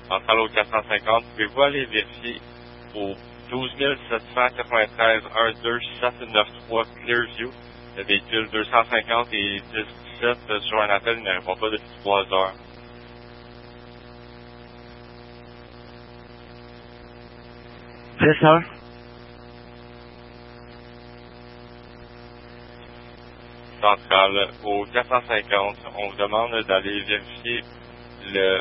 Centrale au 450, pouvez-vous aller vérifier au 12 793 12 793 Clearview, le véhicule 250 et 1017 sur un appel ne répond pas depuis 3 heures. C'est ça. Centrale au 450, on vous demande d'aller vérifier le